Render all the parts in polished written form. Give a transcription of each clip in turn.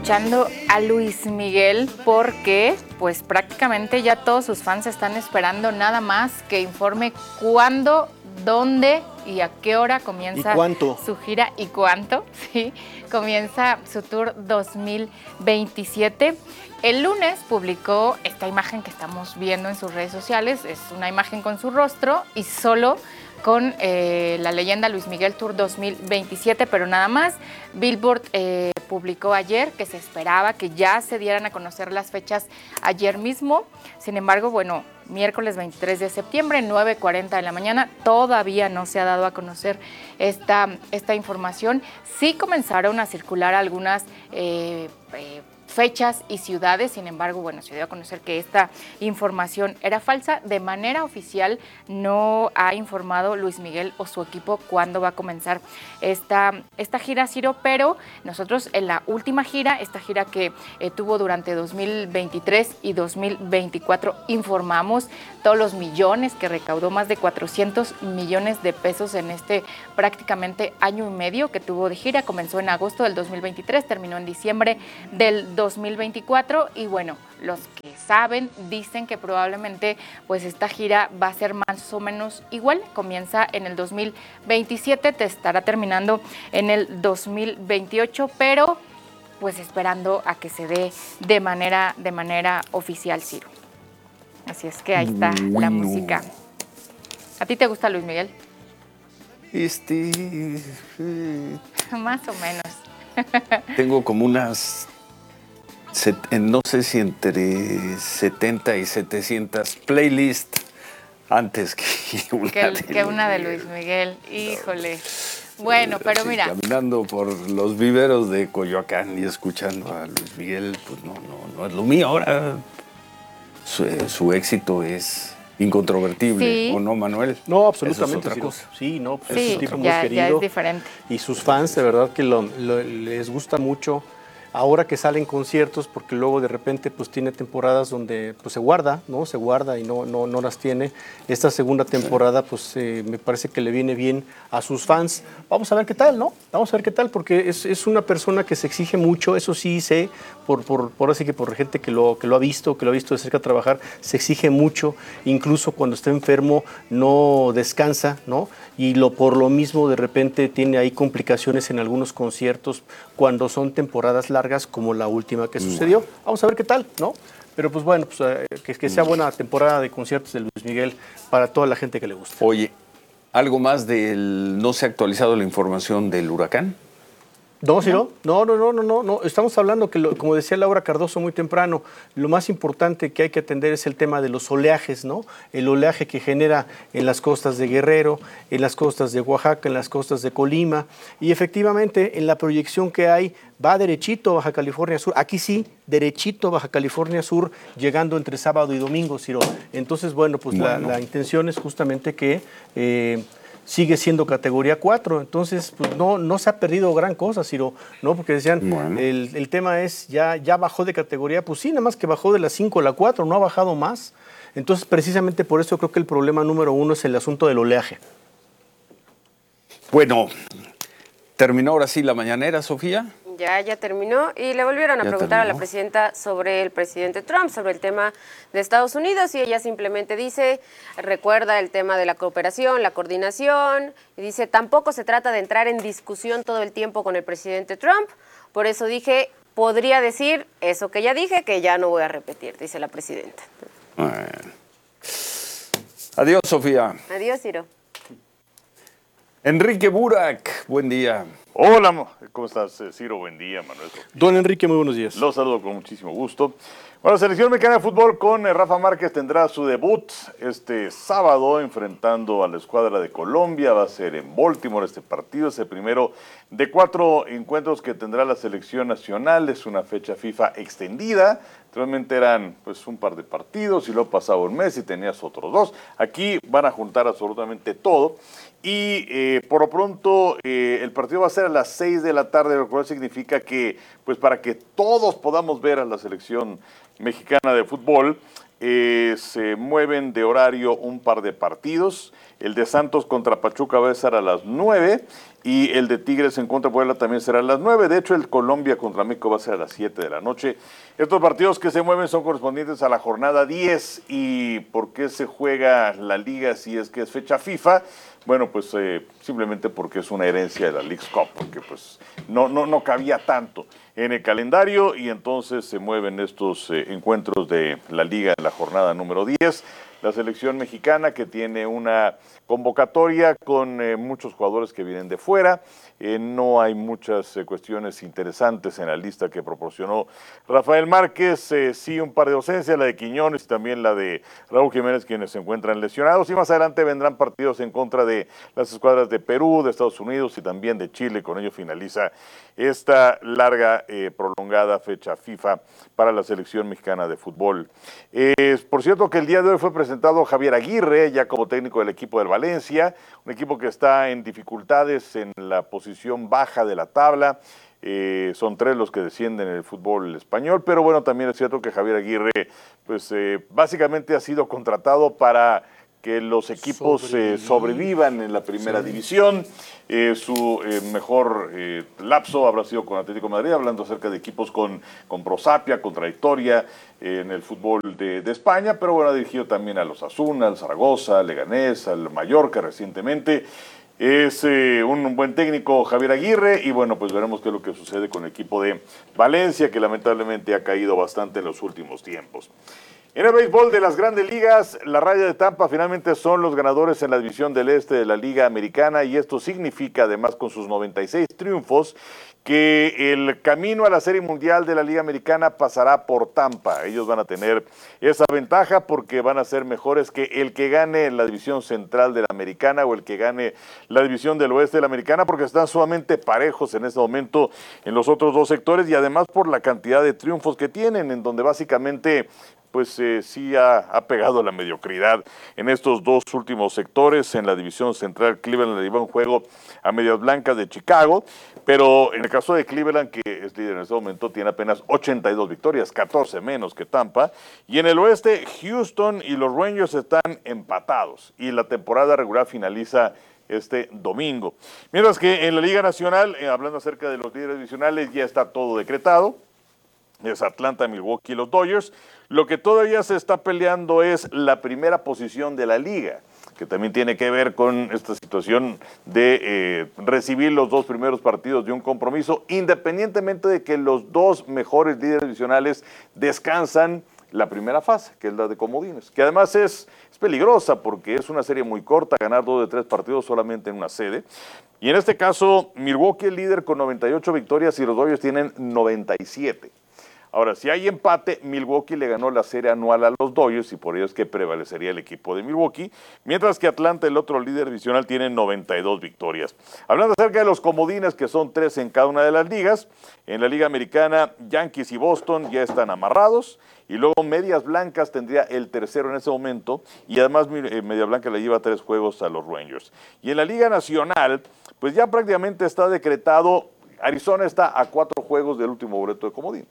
escuchando a Luis Miguel porque pues prácticamente ya todos sus fans están esperando nada más que informe cuándo, dónde y a qué hora comienza su gira y cuánto, sí, comienza su tour 2027. El lunes publicó esta imagen que estamos viendo en sus redes sociales, es una imagen con su rostro y solo con la leyenda Luis Miguel Tour 2027, pero nada más. Billboard publicó ayer que se esperaba que ya se dieran a conocer las fechas ayer mismo. Sin embargo, bueno, miércoles 23 de septiembre, 9:40 de la mañana, todavía no se ha dado a conocer esta información. Sí comenzaron a circular algunas fechas y ciudades, sin embargo, bueno, se dio a conocer que esta información era falsa. De manera oficial no ha informado Luis Miguel o su equipo cuándo va a comenzar esta gira, Ciro, pero nosotros en la última gira, esta gira que tuvo durante 2023 y 2024, informamos todos los millones que recaudó, más de 400 millones de pesos en este prácticamente año y medio que tuvo de gira. Comenzó en agosto del 2023, terminó en diciembre del 2024 y bueno, los que saben dicen que probablemente pues esta gira va a ser más o menos igual, comienza en el 2027, te estará terminando en el 2028, pero pues esperando a que se dé de manera oficial, Ciro. Así es que ahí está la música. ¿A ti te gusta Luis Miguel? Más o menos. Tengo como unas, no sé si entre 70 y 700 playlists antes que una de Luis Miguel. Híjole. Bueno, pero sí, mira. Caminando por los viveros de Coyoacán y escuchando a Luis Miguel, pues no es lo mío. Ahora su éxito es incontrovertible, sí. ¿O no, Manuel? No, absolutamente. Eso es otra cosa. Sí, no, pues sí, es un tipo muy ya querido. Es diferente. Y sus fans, de verdad que les gusta mucho. Ahora que salen conciertos, porque luego de repente pues tiene temporadas donde pues se guarda y no las tiene. Esta segunda temporada pues me parece que le viene bien a sus fans. Vamos a ver qué tal, ¿no? Vamos a ver qué tal, porque es una persona que se exige mucho, eso sí sé, por así que por gente que lo ha visto de cerca trabajar, se exige mucho, incluso cuando está enfermo no descansa, ¿no? Y por lo mismo de repente tiene ahí complicaciones en algunos conciertos cuando son temporadas largas como la última que sucedió. Vamos a ver qué tal, ¿no? Pero pues bueno, pues, que sea buena temporada de conciertos de Luis Miguel para toda la gente que le gusta. Oye, ¿algo más no se ha actualizado la información del huracán? No, Ciro, no. Estamos hablando que, como decía Laura Cardoso muy temprano, lo más importante que hay que atender es el tema de los oleajes, ¿no? El oleaje que genera en las costas de Guerrero, en las costas de Oaxaca, en las costas de Colima. Y efectivamente, en la proyección que hay, va derechito Baja California Sur. Aquí sí, derechito Baja California Sur, llegando entre sábado y domingo, Ciro. Entonces, bueno, pues la intención es justamente que sigue siendo categoría 4, entonces pues no se ha perdido gran cosa, Ciro, ¿no? Porque decían, el tema es, ya bajó de categoría, pues sí, nada más que bajó de la 5 a la 4, no ha bajado más. Entonces, precisamente por eso creo que el problema número 1 es el asunto del oleaje. Bueno, ¿terminó ahora sí la mañanera, Sofía? Ya terminó y le volvieron a preguntar a la presidenta sobre el presidente Trump, sobre el tema de Estados Unidos y ella simplemente dice, recuerda el tema de la cooperación, la coordinación y dice, tampoco se trata de entrar en discusión todo el tiempo con el presidente Trump, por eso dije, podría decir eso que ya dije, que ya no voy a repetir, dice la presidenta. Adiós, Sofía. Adiós, Ciro. Enrique Burak, buen día. Hola, ¿cómo estás, Ciro? Buen día, Manuel. Don Enrique, muy buenos días. Los saludo con muchísimo gusto. Bueno, la selección mexicana de fútbol con Rafa Márquez tendrá su debut este sábado enfrentando a la escuadra de Colombia. Va a ser en Baltimore este partido, es el primero de 4 encuentros que tendrá la selección nacional. Es una fecha FIFA extendida. Realmente eran pues un par de partidos y luego pasaba un mes y tenías otros 2. Aquí van a juntar absolutamente todo. Y por lo pronto el partido va a ser a las 6 de la tarde, lo cual significa que, pues para que todos podamos ver a la selección mexicana de fútbol, se mueven de horario un par de partidos. El de Santos contra Pachuca va a ser a las 9 y el de Tigres en contra de Puebla también será a las 9. De hecho, el Colombia contra México va a ser a las 7 de la noche. Estos partidos que se mueven son correspondientes a la jornada 10. ¿Y por qué se juega la liga si es que es fecha FIFA? Bueno, pues simplemente porque es una herencia de la Leagues Cup, porque pues no cabía tanto en el calendario y entonces se mueven estos encuentros de la liga en la jornada número 10. La selección mexicana que tiene una convocatoria con muchos jugadores que vienen de fuera. No hay muchas cuestiones interesantes en la lista que proporcionó Rafael Márquez. Sí, un par de ausencias, la de Quiñones y también la de Raúl Jiménez, quienes se encuentran lesionados. Y más adelante vendrán partidos en contra de las escuadras de Perú, de Estados Unidos y también de Chile. Con ello finaliza esta larga, prolongada fecha FIFA para la selección mexicana de fútbol. Por cierto que el día de hoy fue presentado Javier Aguirre, ya como técnico del equipo del Valencia, un equipo que está en dificultades en la posición baja de la tabla. Son 3 los que descienden en el fútbol español, pero bueno, también es cierto que Javier Aguirre, pues básicamente ha sido contratado para que los equipos sobrevivan en la primera división. Su mejor lapso habrá sido con Atlético de Madrid, hablando acerca de equipos con Prosapia, con trayectoria en el fútbol de España, pero bueno, ha dirigido también a los Osasuna, al Zaragoza, al Leganés, al Mallorca recientemente. Es un buen técnico Javier Aguirre y bueno, pues veremos qué es lo que sucede con el equipo de Valencia, que lamentablemente ha caído bastante en los últimos tiempos. En el béisbol de las Grandes Ligas, la Raya de Tampa finalmente son los ganadores en la división del este de la Liga Americana y esto significa, además con sus 96 triunfos, que el camino a la Serie Mundial de la Liga Americana pasará por Tampa. Ellos van a tener esa ventaja porque van a ser mejores que el que gane la división central de la Americana o el que gane la división del oeste de la Americana, porque están sumamente parejos en este momento en los otros 2 sectores y además por la cantidad de triunfos que tienen, en donde básicamente pues sí ha pegado la mediocridad en estos 2 últimos sectores. En la división central, Cleveland le lleva un juego a Medias Blancas de Chicago, pero en el caso de Cleveland, que es líder en este momento, tiene apenas 82 victorias, 14 menos que Tampa, y en el oeste, Houston y los Rangers están empatados, y la temporada regular finaliza este domingo. Mientras que en la Liga Nacional, hablando acerca de los líderes divisionales, ya está todo decretado. Es Atlanta, Milwaukee y los Dodgers. Lo que todavía se está peleando es la primera posición de la liga, que también tiene que ver con esta situación de recibir los 2 primeros partidos de un compromiso, independientemente de que los 2 mejores líderes divisionales descansan la primera fase, que es la de comodines, que además es peligrosa porque es una serie muy corta, ganar 2 de 3 partidos solamente en una sede. Y en este caso, Milwaukee es líder con 98 victorias y los Dodgers tienen 97. Ahora, si hay empate, Milwaukee le ganó la serie anual a los Dodgers y por ello es que prevalecería el equipo de Milwaukee, mientras que Atlanta, el otro líder divisional, tiene 92 victorias. Hablando acerca de los comodines, que son 3 en cada una de las ligas, en la Liga Americana, Yankees y Boston ya están amarrados, y luego Medias Blancas tendría el tercero en ese momento, y además Media Blanca le lleva 3 juegos a los Rangers. Y en la Liga Nacional, pues ya prácticamente está decretado, Arizona está a 4 juegos del último boleto de comodín.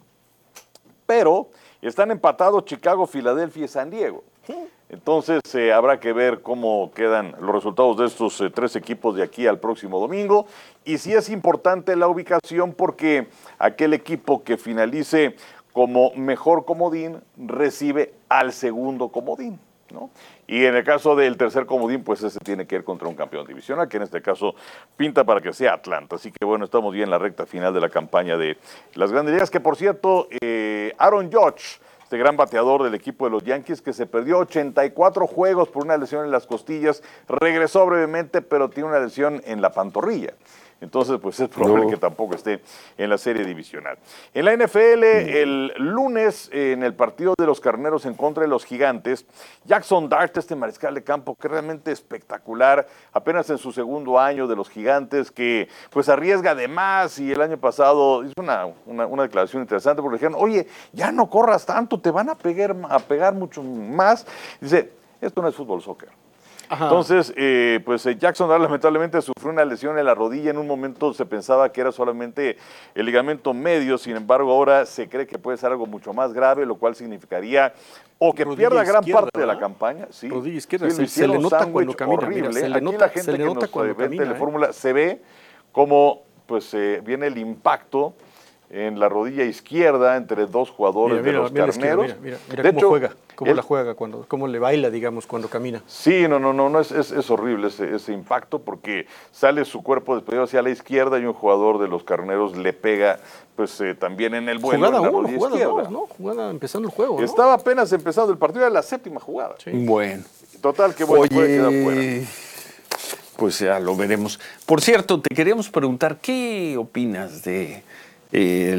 Pero están empatados Chicago, Filadelfia y San Diego. Entonces habrá que ver cómo quedan los resultados de estos 3 equipos de aquí al próximo domingo. Y sí es importante la ubicación porque aquel equipo que finalice como mejor comodín recibe al segundo comodín, ¿no? Y en el caso del tercer comodín, pues ese tiene que ir contra un campeón divisional, que en este caso pinta para que sea Atlanta. Así que bueno, estamos ya en la recta final de la campaña de las Grandes Ligas, que por cierto, Aaron Judge, este gran bateador del equipo de los Yankees, que se perdió 84 juegos por una lesión en las costillas, regresó brevemente, pero tiene una lesión en la pantorrilla. Entonces, pues es probable que tampoco esté en la serie divisional. En la NFL, el lunes, en el partido de los Carneros en contra de los Gigantes, Jackson Dart, este mariscal de campo que es realmente espectacular, apenas en su segundo año de los Gigantes, que pues arriesga de más, y el año pasado hizo una declaración interesante porque dijeron, oye, ya no corras tanto, te van a pegar mucho más. Dice, esto no es fútbol soccer. Ajá. Entonces, Jackson Dart lamentablemente sufrió una lesión en la rodilla. En un momento se pensaba que era solamente el ligamento medio, sin embargo ahora se cree que puede ser algo mucho más grave, lo cual significaría o que Rodilla pierda gran izquierda, parte de la ¿verdad? campaña. Sí. Rodilla izquierda, Sí, se le nota sándwich cuando camina, horrible. mira, se le Aquí nota- la gente se le que nota nos cuando ve en camina, Telefórmula se ve cómo viene el impacto en la rodilla izquierda entre dos jugadores de los la izquierda, Carneros. mira De cómo hecho, juega, cómo él- la juega, cómo le baila, digamos, cuando camina. Sí, no, es horrible ese impacto porque sale su cuerpo despedido hacia la izquierda y un jugador de los Carneros le pega también en el vuelo Jugada en la 1, rodilla jugada izquierda. 2, ¿no? Jugada empezando el juego, ¿no? Estaba apenas empezando el partido, era la 7ª jugada. Sí. Bueno. Total, que bueno, puede quedar fuera. Pues ya lo veremos. Por cierto, te queríamos preguntar, ¿qué opinas de que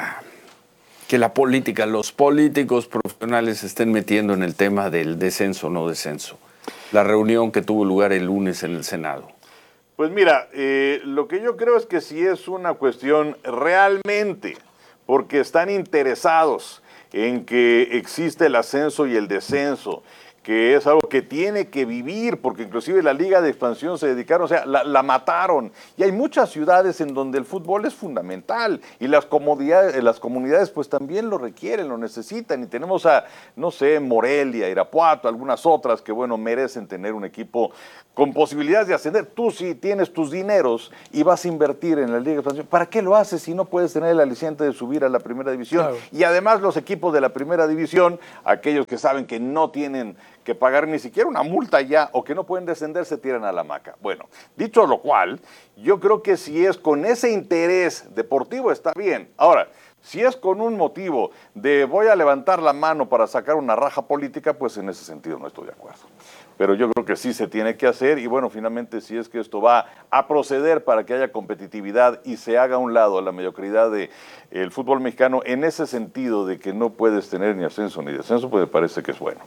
la política, los políticos profesionales se estén metiendo en el tema del descenso o no descenso? La reunión que tuvo lugar el lunes en el Senado. Pues mira, lo que yo creo es que sí es una cuestión realmente, porque están interesados en que existe el ascenso y el descenso, que es algo que tiene que vivir, porque inclusive la Liga de Expansión se dedicaron, o sea, la mataron. Y hay muchas ciudades en donde el fútbol es fundamental y las comunidades pues también lo requieren, lo necesitan. Y tenemos a, no sé, Morelia, Irapuato, algunas otras que, bueno, merecen tener un equipo con posibilidades de ascender. Tú si tienes tus dineros y vas a invertir en la Liga de Expansión, ¿para qué lo haces si no puedes tener el aliciente de subir a la primera división? Claro. Y además los equipos de la primera división, aquellos que saben que no tienen que pagar ni siquiera una multa ya o que no pueden descender, se tiran a la hamaca. Bueno, dicho lo cual, yo creo que si es con ese interés deportivo está bien. Ahora, si es con un motivo de voy a levantar la mano para sacar una raja política, pues en ese sentido no estoy de acuerdo. Pero yo creo que sí se tiene que hacer y bueno, finalmente si es que esto va a proceder para que haya competitividad y se haga a un lado la mediocridad del fútbol mexicano en ese sentido de que no puedes tener ni ascenso ni descenso, pues me parece que es bueno.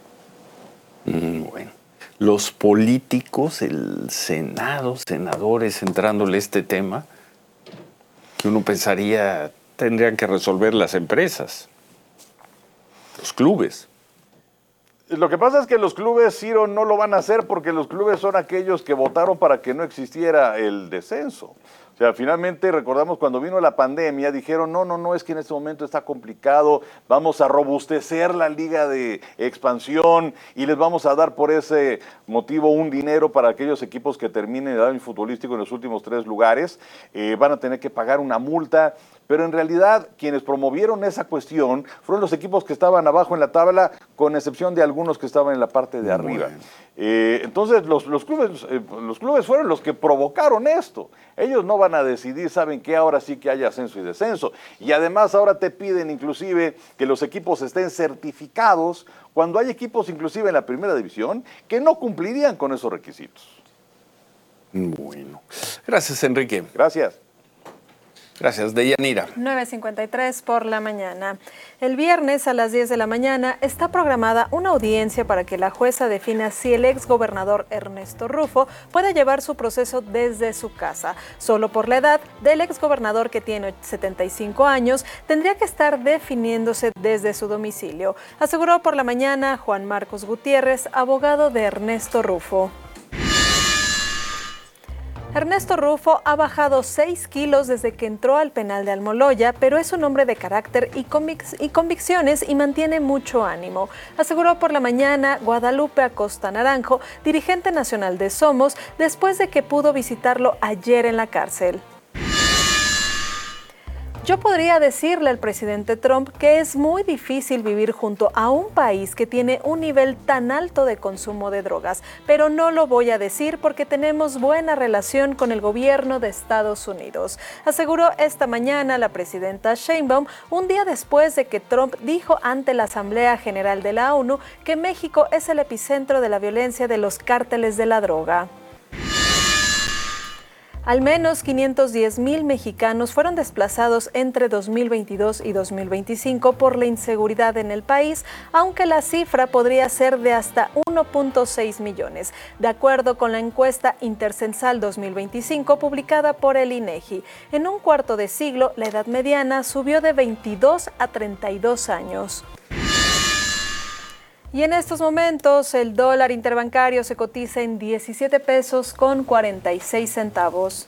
Bueno, los políticos, el Senado, senadores entrándole este tema, que uno pensaría tendrían que resolver las empresas, los clubes. Lo que pasa es que los clubes, Ciro, no lo van a hacer porque los clubes son aquellos que votaron para que no existiera el descenso. O sea, finalmente recordamos cuando vino la pandemia, dijeron, no, es que en este momento está complicado, vamos a robustecer la Liga de Expansión y les vamos a dar por ese motivo un dinero para aquellos equipos que terminen el año futbolístico en los últimos 3 lugares, van a tener que pagar una multa. Pero en realidad quienes promovieron esa cuestión fueron los equipos que estaban abajo en la tabla, con excepción de algunos que estaban en la parte de arriba. Entonces los clubes fueron los que provocaron esto. Ellos no van a decidir, saben que ahora sí que haya ascenso y descenso. Y además ahora te piden inclusive que los equipos estén certificados, cuando hay equipos inclusive en la primera división que no cumplirían con esos requisitos. Bueno, gracias Enrique. Gracias. Gracias, Deyanira. 9:53 por la mañana. El viernes a las 10 de la mañana está programada una audiencia para que la jueza defina si el exgobernador Ernesto Rufo puede llevar su proceso desde su casa. Solo por la edad del exgobernador, que tiene 75 años, tendría que estar definiéndose desde su domicilio, aseguró por la mañana Juan Marcos Gutiérrez, abogado de Ernesto Rufo. Ernesto Rufo ha bajado 6 kilos desde que entró al penal de Almoloya, pero es un hombre de carácter y convicciones y mantiene mucho ánimo, aseguró por la mañana Guadalupe Acosta Naranjo, dirigente nacional de Somos, después de que pudo visitarlo ayer en la cárcel. Yo podría decirle al presidente Trump que es muy difícil vivir junto a un país que tiene un nivel tan alto de consumo de drogas, pero no lo voy a decir porque tenemos buena relación con el gobierno de Estados Unidos, aseguró esta mañana la presidenta Sheinbaum, un día después de que Trump dijo ante la Asamblea General de la ONU que México es el epicentro de la violencia de los cárteles de la droga. Al menos 510,000 mexicanos fueron desplazados entre 2022 y 2025 por la inseguridad en el país, aunque la cifra podría ser de hasta 1.6 millones, de acuerdo con la encuesta Intercensal 2025 publicada por el INEGI. En un cuarto de siglo, la edad mediana subió de 22 a 32 años. Y en estos momentos el dólar interbancario se cotiza en 17 pesos con 46 centavos.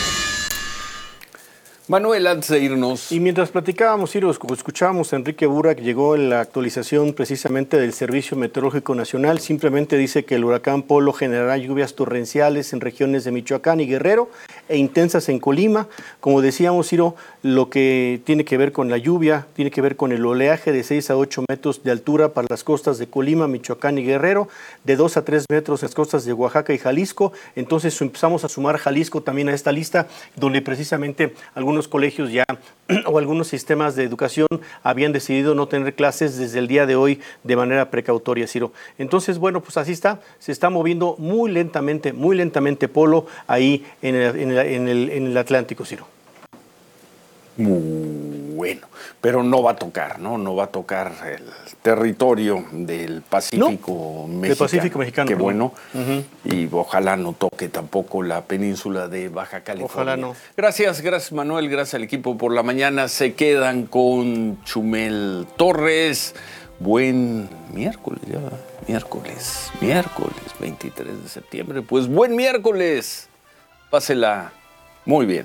Manuel, antes de irnos... Y mientras platicábamos, Ciro, escuchábamos a Enrique Burak, llegó en la actualización precisamente del Servicio Meteorológico Nacional, simplemente dice que el huracán Polo generará lluvias torrenciales en regiones de Michoacán y Guerrero e intensas en Colima. Como decíamos, Ciro, lo que tiene que ver con la lluvia, tiene que ver con el oleaje de 6 a 8 metros de altura para las costas de Colima, Michoacán y Guerrero, de 2 a 3 metros en las costas de Oaxaca y Jalisco. Entonces empezamos a sumar Jalisco también a esta lista, donde precisamente algunos colegios ya o algunos sistemas de educación habían decidido no tener clases desde el día de hoy de manera precautoria, Ciro. Entonces, bueno, pues así está, se está moviendo muy lentamente Polo ahí en el Atlántico, Ciro. Bueno, pero no va a tocar, ¿no? No va a tocar el territorio del Pacífico mexicano. Del Pacífico mexicano. Qué bueno. Y ojalá no toque tampoco la península de Baja California. Ojalá no. Gracias Manuel, gracias al equipo por la mañana. Se quedan con Chumel Torres. Buen miércoles, ya. Miércoles 23 de septiembre. Pues buen miércoles. Pásela muy bien.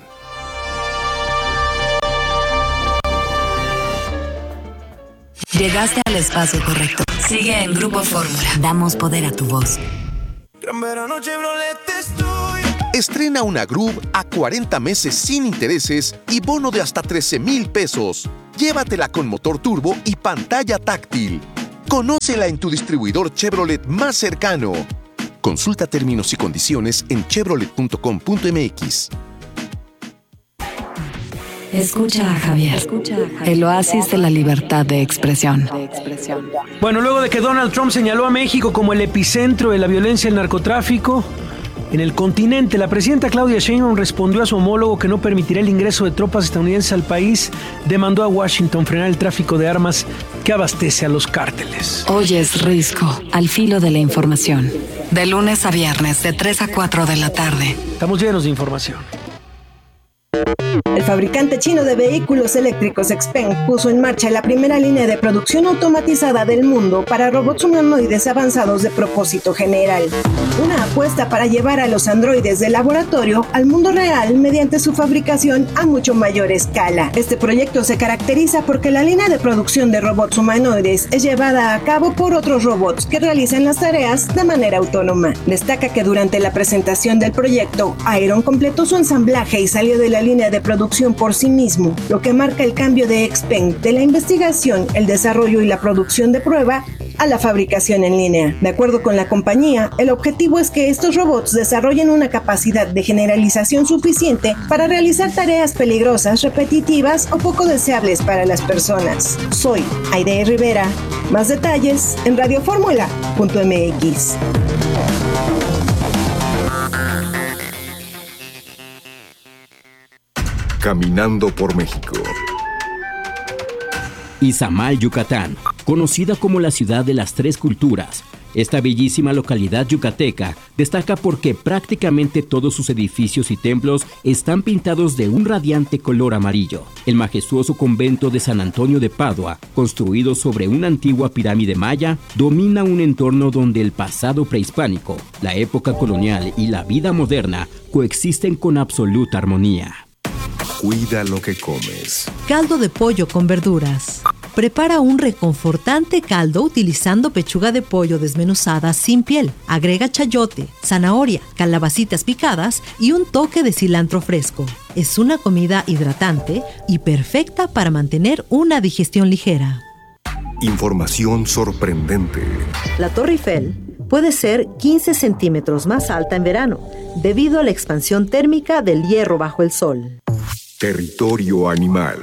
Llegaste al espacio correcto. Sigue en Grupo Fórmula. Damos poder a tu voz. Estrena una Groove a 40 meses sin intereses y bono de hasta 13,000 pesos. Llévatela con motor turbo y pantalla táctil. Conócela en tu distribuidor Chevrolet más cercano. Consulta términos y condiciones en chevrolet.com.mx. Escucha a Javier, el oasis de la libertad de expresión. Bueno, luego de que Donald Trump señaló a México como el epicentro de la violencia y el narcotráfico en el continente, la presidenta Claudia Sheinbaum respondió a su homólogo que no permitirá el ingreso de tropas estadounidenses al país. Demandó a Washington frenar el tráfico de armas que abastece a los cárteles. Hoy es Risco, al filo de la información. De lunes a viernes, de 3 a 4 de la tarde. Estamos llenos de información. El fabricante chino de vehículos eléctricos XPeng puso en marcha la primera línea de producción automatizada del mundo para robots humanoides avanzados de propósito general. Una apuesta para llevar a los androides del laboratorio al mundo real mediante su fabricación a mucho mayor escala. Este proyecto se caracteriza porque la línea de producción de robots humanoides es llevada a cabo por otros robots que realizan las tareas de manera autónoma. Destaca que durante la presentación del proyecto, Iron completó su ensamblaje y salió de la línea de producción por sí mismo, lo que marca el cambio de XPeng de la investigación, el desarrollo y la producción de prueba a la fabricación en línea. De acuerdo con la compañía, el objetivo es que estos robots desarrollen una capacidad de generalización suficiente para realizar tareas peligrosas, repetitivas o poco deseables para las personas. Soy Aide Rivera. Más detalles en radioformula.mx. Caminando por México. Izamal, Yucatán, conocida como la ciudad de las tres culturas. Esta bellísima localidad yucateca destaca porque prácticamente todos sus edificios y templos están pintados de un radiante color amarillo. El majestuoso convento de San Antonio de Padua, construido sobre una antigua pirámide maya, domina un entorno donde el pasado prehispánico, la época colonial y la vida moderna coexisten con absoluta armonía. Cuida lo que comes. Caldo de pollo con verduras. Prepara un reconfortante caldo utilizando pechuga de pollo desmenuzada sin piel. Agrega chayote, zanahoria, calabacitas picadas y un toque de cilantro fresco. Es una comida hidratante y perfecta para mantener una digestión ligera. Información sorprendente. La Torre Eiffel puede ser 15 centímetros más alta en verano, debido a la expansión térmica del hierro bajo el sol. Territorio animal.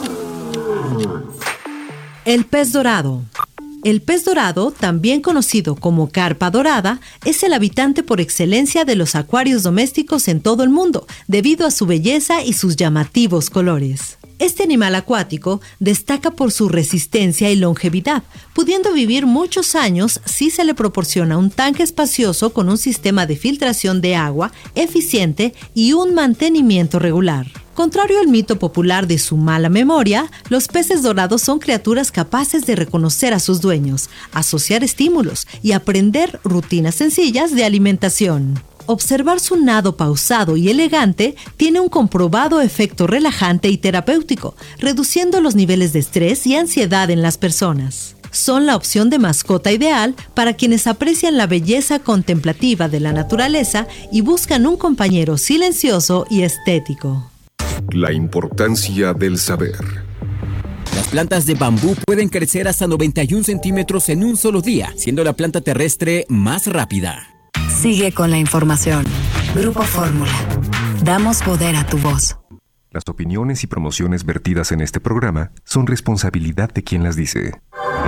El pez dorado. El pez dorado, también conocido como carpa dorada, es el habitante por excelencia de los acuarios domésticos en todo el mundo, debido a su belleza y sus llamativos colores. Este animal acuático destaca por su resistencia y longevidad, pudiendo vivir muchos años si se le proporciona un tanque espacioso con un sistema de filtración de agua eficiente y un mantenimiento regular. Contrario al mito popular de su mala memoria, los peces dorados son criaturas capaces de reconocer a sus dueños, asociar estímulos y aprender rutinas sencillas de alimentación. Observar su nado pausado y elegante tiene un comprobado efecto relajante y terapéutico, reduciendo los niveles de estrés y ansiedad en las personas. Son la opción de mascota ideal para quienes aprecian la belleza contemplativa de la naturaleza y buscan un compañero silencioso y estético. La importancia del saber. Las plantas de bambú pueden crecer hasta 91 centímetros en un solo día, siendo la planta terrestre más rápida. Sigue con la información. Grupo Fórmula. Damos poder a tu voz. Las opiniones y promociones vertidas en este programa son responsabilidad de quien las dice.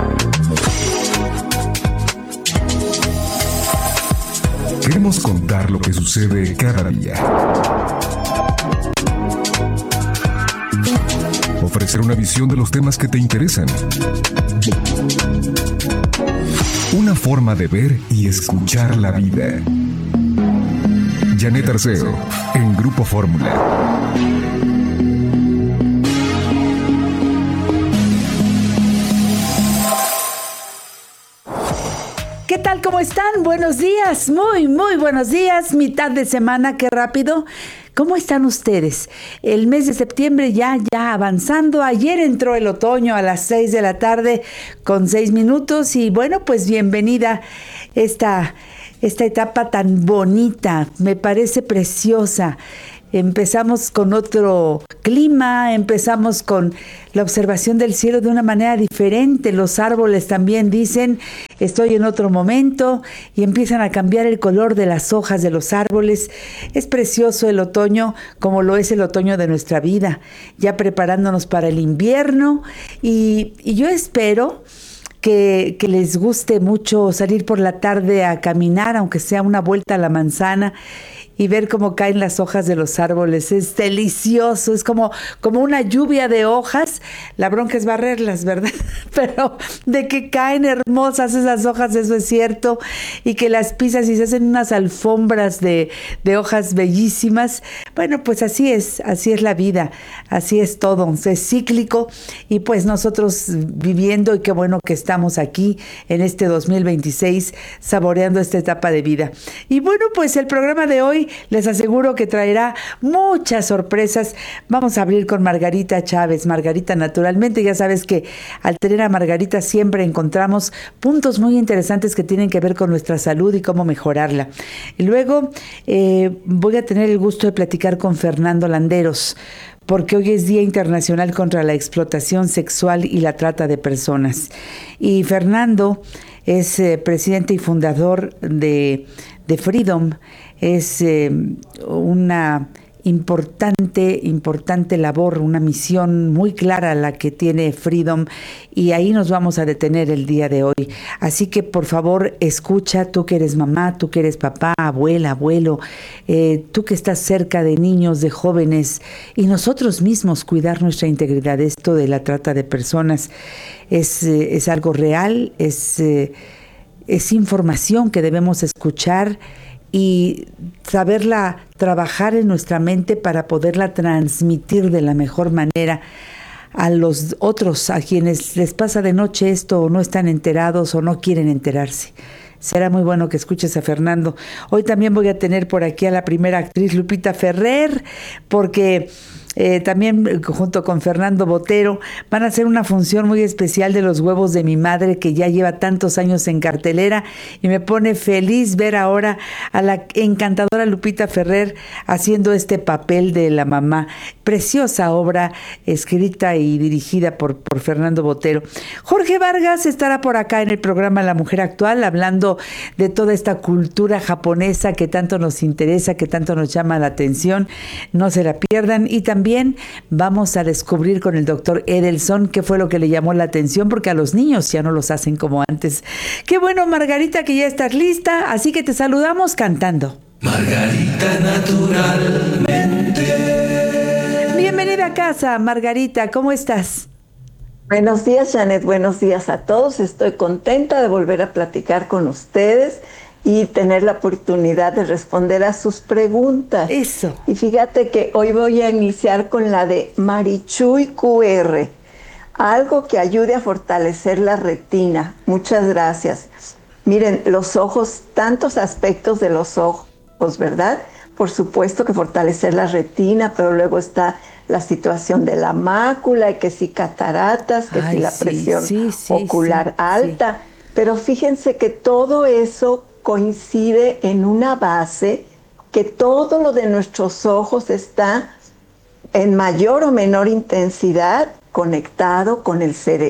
Queremos contar lo que sucede cada día. Ofrecer una visión de los temas que te interesan. Una forma de ver y escuchar la vida. Janet Arceo, en Grupo Fórmula. ¿Qué tal? ¿Cómo están? Buenos días, muy buenos días. Mitad de semana, qué rápido. ¿Cómo están ustedes? El mes de septiembre ya avanzando. Ayer entró el otoño a las 6 de la tarde con 6 minutos y bueno, pues bienvenida esta etapa tan bonita. Me parece preciosa. Empezamos con otro clima, empezamos con la observación del cielo de una manera diferente. Los árboles también dicen, estoy en otro momento, y empiezan a cambiar el color de las hojas de los árboles. Es precioso el otoño, como lo es el otoño de nuestra vida, ya preparándonos para el invierno. Y yo espero que les guste mucho salir por la tarde a caminar, aunque sea una vuelta a la manzana, y ver cómo caen las hojas de los árboles. Es delicioso, es como una lluvia de hojas. La bronca es barrerlas, ¿verdad? Pero de que caen hermosas esas hojas, eso es cierto, y que las pisas y se hacen unas alfombras de hojas bellísimas. Bueno, pues así es la vida, así es todo, es cíclico, y pues nosotros viviendo, y qué bueno que estamos aquí en este 2026 saboreando esta etapa de vida. Y bueno, pues el programa de hoy les aseguro que traerá muchas sorpresas. Vamos a abrir con Margarita Chávez. Margarita, naturalmente, ya sabes que al tener a Margarita siempre encontramos puntos muy interesantes que tienen que ver con nuestra salud y cómo mejorarla. Y luego voy a tener el gusto de platicar con Fernando Landeros, porque hoy es Día Internacional contra la Explotación Sexual y la Trata de Personas. Y Fernando es presidente y fundador de Freedom. Es una importante labor, una misión muy clara la que tiene Freedom, y ahí nos vamos a detener el día de hoy. Así que por favor escucha, tú que eres mamá, tú que eres papá, abuela, abuelo, tú que estás cerca de niños, de jóvenes, y nosotros mismos cuidar nuestra integridad. Esto de la trata de personas es algo real, es información que debemos escuchar y saberla trabajar en nuestra mente para poderla transmitir de la mejor manera a los otros, a quienes les pasa de noche esto o no están enterados o no quieren enterarse. Será muy bueno que escuches a Fernando. Hoy también voy a tener por aquí a la primera actriz Lupita Ferrer, porque también junto con Fernando Botero van a hacer una función muy especial de Los huevos de mi madre, que ya lleva tantos años en cartelera, y me pone feliz ver ahora a la encantadora Lupita Ferrer haciendo este papel de la mamá. Preciosa obra escrita y dirigida por Fernando Botero. Jorge Vargas estará por acá en el programa La Mujer Actual, hablando de toda esta cultura japonesa que tanto nos interesa, que tanto nos llama la atención. No se la pierdan. Y también vamos a descubrir con el doctor Edelson qué fue lo que le llamó la atención, porque a los niños ya no los hacen como antes. Qué bueno, Margarita, que ya estás lista, así que te saludamos cantando. Margarita, naturalmente. Bienvenida a casa, Margarita, ¿cómo estás? Buenos días, Janet, buenos días a todos. Estoy contenta de volver a platicar con ustedes y tener la oportunidad de responder a sus preguntas. Eso. Y fíjate que hoy voy a iniciar con la de Marichuy QR, algo que ayude a fortalecer la retina. Muchas gracias. Miren, los ojos, tantos aspectos de los ojos, ¿verdad? Por supuesto que fortalecer la retina, pero luego está la situación de la mácula, y que si cataratas, que si la presión ocular alta. Pero fíjense que todo eso coincide en una base, que todo lo de nuestros ojos está en mayor o menor intensidad conectado con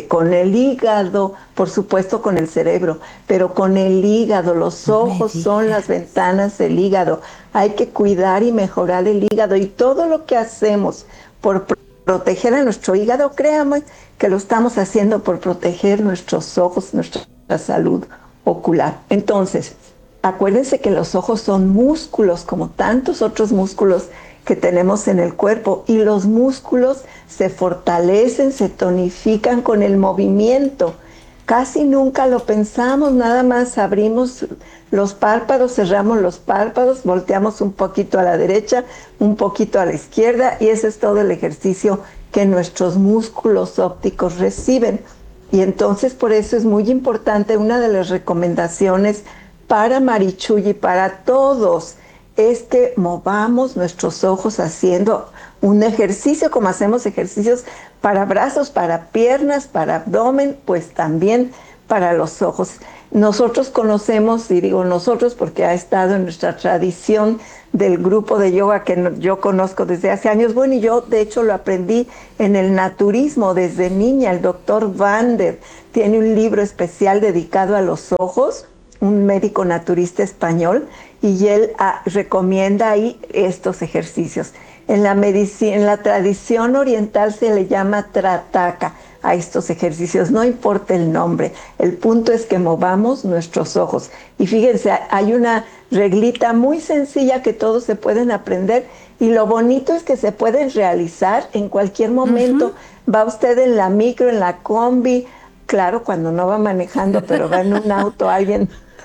el hígado, por supuesto con el cerebro, pero con el hígado. Los ojos son las ventanas del hígado. Hay que cuidar y mejorar el hígado, y todo lo que hacemos por proteger a nuestro hígado, créanme que lo estamos haciendo por proteger nuestros ojos, nuestra salud ocular. Entonces, acuérdense que los ojos son músculos como tantos otros músculos que tenemos en el cuerpo, y los músculos se fortalecen, se tonifican con el movimiento. Casi nunca lo pensamos, nada más abrimos los párpados, cerramos los párpados, volteamos un poquito a la derecha, un poquito a la izquierda, y ese es todo el ejercicio que nuestros músculos ópticos reciben. Y entonces por eso es muy importante, una de las recomendaciones para Marichuy y para todos, es que movamos nuestros ojos haciendo un ejercicio, como hacemos ejercicios para brazos, para piernas, para abdomen, pues también para los ojos. Nosotros conocemos, y digo nosotros porque ha estado en nuestra tradición del grupo de yoga que yo conozco desde hace años. Bueno, y yo de hecho lo aprendí en el naturismo desde niña. El doctor Vander tiene un libro especial dedicado a los ojos, un médico naturista español, y él recomienda ahí estos ejercicios. En la tradición oriental se le llama trataka a estos ejercicios, no importa el nombre, el punto es que movamos nuestros ojos. Y fíjense, hay una reglita muy sencilla que todos se pueden aprender, y lo bonito es que se pueden realizar en cualquier momento. Va usted en la micro, en la combi, claro, cuando no va manejando, pero va en un auto, alguien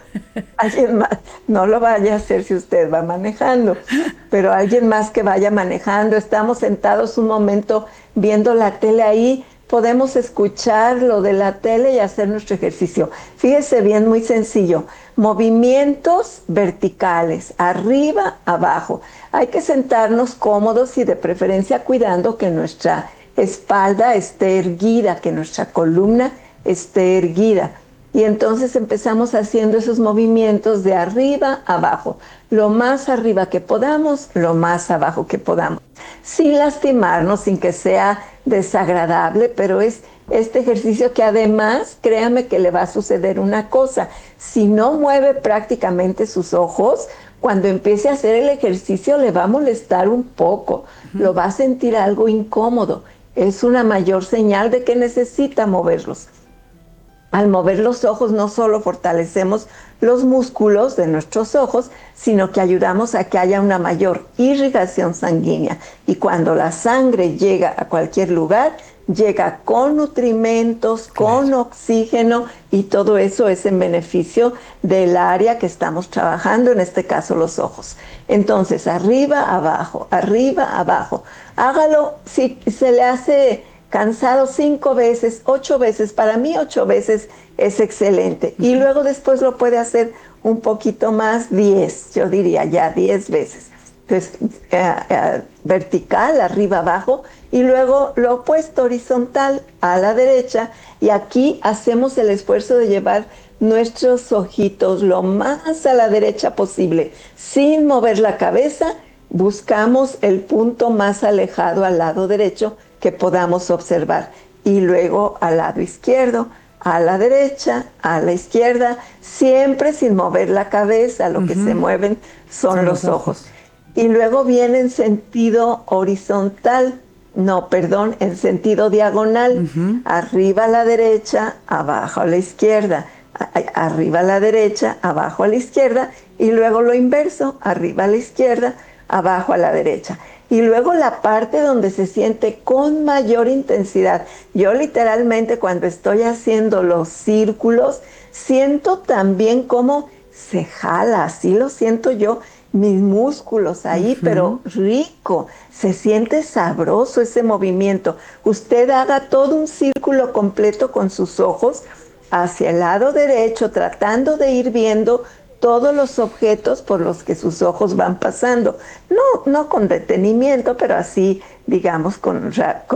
más, no lo vaya a hacer si usted va manejando, pero alguien más que vaya manejando, estamos sentados un momento viendo la tele ahí, podemos escuchar lo de la tele y hacer nuestro ejercicio. Fíjese bien, muy sencillo, movimientos verticales, arriba, abajo. Hay que sentarnos cómodos y de preferencia cuidando que nuestra espalda esté erguida, que nuestra columna esté erguida. Y entonces empezamos haciendo esos movimientos de arriba a abajo, lo más arriba que podamos, lo más abajo que podamos, sin lastimarnos, sin que sea desagradable, pero es este ejercicio que además, créame que le va a suceder una cosa: si no mueve prácticamente sus ojos, cuando empiece a hacer el ejercicio le va a molestar un poco, lo va a sentir algo incómodo, es una mayor señal de que necesita moverlos. Al mover los ojos no solo fortalecemos los músculos de nuestros ojos, sino que ayudamos a que haya una mayor irrigación sanguínea. Y cuando la sangre llega a cualquier lugar, llega con nutrimentos, con oxígeno, y todo eso es en beneficio del área que estamos trabajando, en este caso los ojos. Entonces, arriba, abajo, arriba, abajo. Hágalo, si se le hace cansado 5 veces, 8 veces, para mí 8 veces es excelente. Y luego después lo puede hacer un poquito más, 10, yo diría ya 10 veces. Entonces, vertical, arriba, abajo, y luego lo opuesto, horizontal, a la derecha. Y aquí hacemos el esfuerzo de llevar nuestros ojitos lo más a la derecha posible, sin mover la cabeza. Buscamos el punto más alejado al lado derecho que podamos observar, y luego al lado izquierdo, a la derecha, a la izquierda, siempre sin mover la cabeza. Lo que se mueven son los ojos. Y luego viene en sentido horizontal, en sentido diagonal, arriba a la derecha, abajo a la izquierda, arriba a la derecha, abajo a la izquierda, y luego lo inverso, arriba a la izquierda, abajo a la derecha. Y luego la parte donde se siente con mayor intensidad. Yo literalmente cuando estoy haciendo los círculos, siento también cómo se jala, así lo siento yo, mis músculos ahí, pero rico, se siente sabroso ese movimiento. Usted haga todo un círculo completo con sus ojos hacia el lado derecho, tratando de ir viendo todos los objetos por los que sus ojos van pasando. No con detenimiento, pero así, digamos, con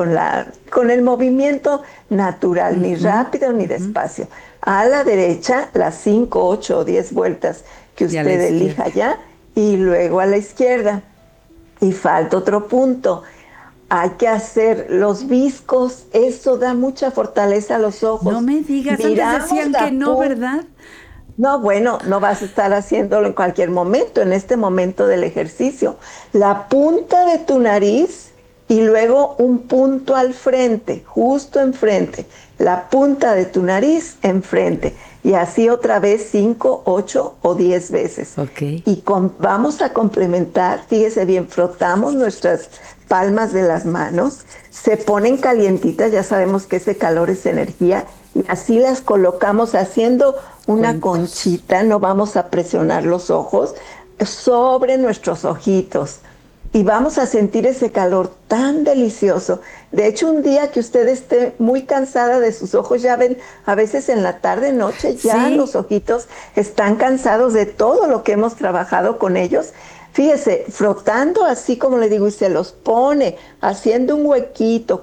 el movimiento natural, ni rápido ni despacio. A la derecha, las 5, 8 o 10 vueltas que usted elija ya, y luego a la izquierda. Y falta otro punto. Hay que hacer los viscos, eso da mucha fortaleza a los ojos. No me digas, antes decían que no, ¿verdad? No, bueno, no vas a estar haciéndolo en cualquier momento, en este momento del ejercicio. La punta de tu nariz y luego un punto al frente, justo enfrente. La punta de tu nariz enfrente. Y así otra vez 5, 8 o 10 veces. Okay. Y vamos a complementar, fíjese bien, frotamos nuestras palmas de las manos, se ponen calientitas, ya sabemos que ese calor es energía, y así las colocamos haciendo una conchita, no vamos a presionar los ojos, sobre nuestros ojitos. Y vamos a sentir ese calor tan delicioso. De hecho, un día que usted esté muy cansada de sus ojos, ya ven, a veces en la tarde, noche, ya los ojitos están cansados de todo lo que hemos trabajado con ellos. Fíjese, frotando así como le digo, y se los pone, haciendo un huequito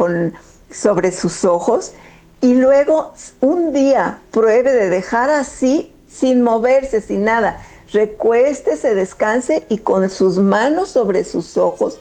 sobre sus ojos. Y luego, un día, pruebe de dejar así, sin moverse, sin nada. Recuéstese, descanse y con sus manos sobre sus ojos,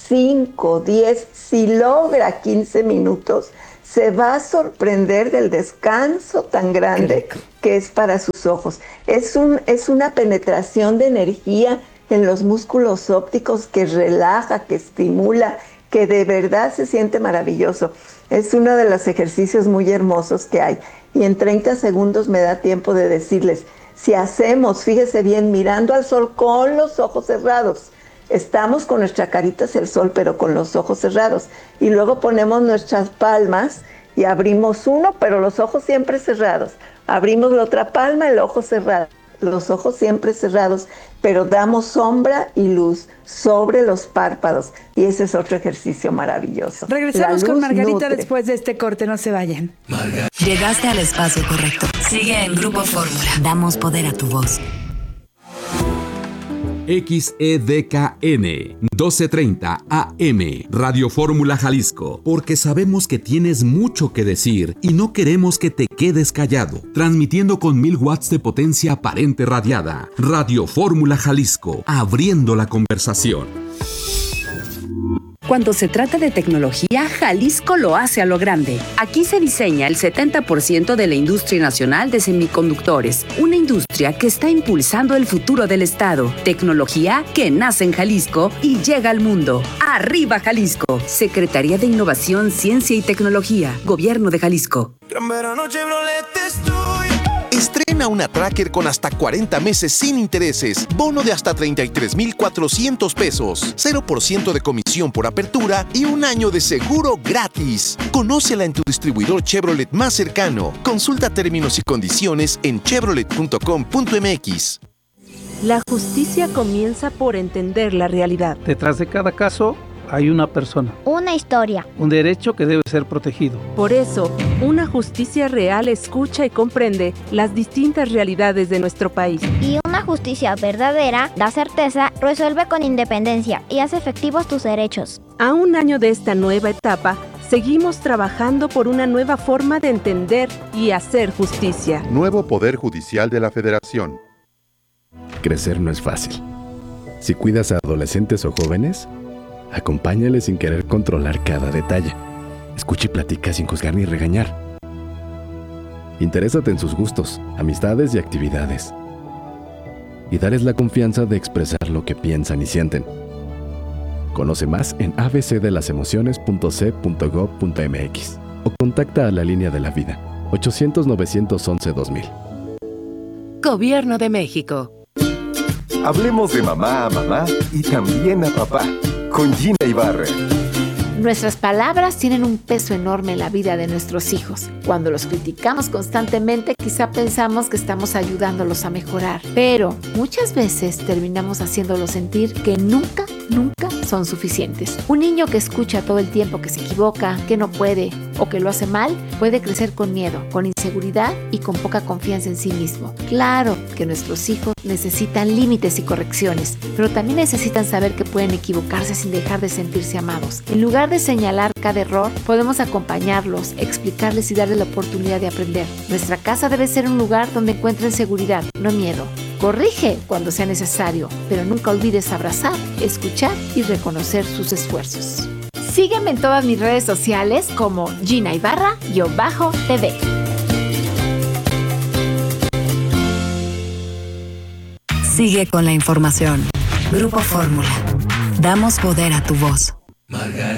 5, 10, si logra 15 minutos, se va a sorprender del descanso tan grande que es para sus ojos. Es una penetración de energía en los músculos ópticos que relaja, que estimula, que de verdad se siente maravilloso. Es uno de los ejercicios muy hermosos que hay. Y en 30 segundos me da tiempo de decirles, si hacemos, fíjese bien, mirando al sol con los ojos cerrados, estamos con nuestra carita hacia el sol, pero con los ojos cerrados. Y luego ponemos nuestras palmas y abrimos uno, pero los ojos siempre cerrados. Abrimos la otra palma, el ojo cerrado. Los ojos siempre cerrados, pero damos sombra y luz sobre los párpados. Y ese es otro ejercicio maravilloso. Regresamos con Margarita después de este corte, no se vayan. Llegaste al espacio correcto. Sigue en Grupo Fórmula. Damos poder a tu voz. XEDKN 1230 AM Radio Fórmula Jalisco, porque sabemos que tienes mucho que decir y no queremos que te quedes callado. Transmitiendo con 1000 watts de potencia aparente radiada. Radio Fórmula Jalisco, abriendo la conversación. Cuando se trata de tecnología, Jalisco lo hace a lo grande. Aquí se diseña el 70% de la industria nacional de semiconductores, una industria que está impulsando el futuro del estado. Tecnología que nace en Jalisco y llega al mundo. ¡Arriba Jalisco! Secretaría de Innovación, Ciencia y Tecnología, Gobierno de Jalisco. Gran verano Chevrolet estoy. Estrena una Tracker con hasta 40 meses sin intereses, bono de hasta 33,400 pesos, 0% de comisión por apertura y un año de seguro gratis. Conócela en tu distribuidor Chevrolet más cercano. Consulta términos y condiciones en chevrolet.com.mx. La justicia comienza por entender la realidad. Detrás de cada caso hay una persona. Una historia. Un derecho que debe ser protegido. Por eso, una justicia real escucha y comprende las distintas realidades de nuestro país. Y una justicia verdadera da certeza, resuelve con independencia y hace efectivos tus derechos. A un año de esta nueva etapa, seguimos trabajando por una nueva forma de entender y hacer justicia. Nuevo Poder Judicial de la Federación. Crecer no es fácil. Si cuidas a adolescentes o jóvenes, acompáñales sin querer controlar cada detalle. Escucha y platica sin juzgar ni regañar. Interésate en sus gustos, amistades y actividades. Y darles la confianza de expresar lo que piensan y sienten. Conoce más en abcdelasemociones.c.gov.mx o contacta a la Línea de la Vida, 800-911-2000. Gobierno de México. Hablemos de mamá a mamá y también a papá, con Gina Ibarra. Nuestras palabras tienen un peso enorme en la vida de nuestros hijos. Cuando los criticamos constantemente, quizá pensamos que estamos ayudándolos a mejorar, pero muchas veces terminamos haciéndolos sentir que nunca son suficientes. Un niño que escucha todo el tiempo que se equivoca, que no puede o que lo hace mal, puede crecer con miedo, con inseguridad y con poca confianza en sí mismo. Claro que nuestros hijos necesitan límites y correcciones, pero también necesitan saber que pueden equivocarse sin dejar de sentirse amados. En lugar de señalar cada error, podemos acompañarlos, explicarles y darles la oportunidad de aprender. Nuestra casa debe ser un lugar donde encuentren seguridad, no miedo. Corrige cuando sea necesario, pero nunca olvides abrazar, escuchar y reconocer sus esfuerzos. Sígueme en todas mis redes sociales como Gina Ibarra-TV. Sigue con la información. Grupo Fórmula. Damos poder a tu voz.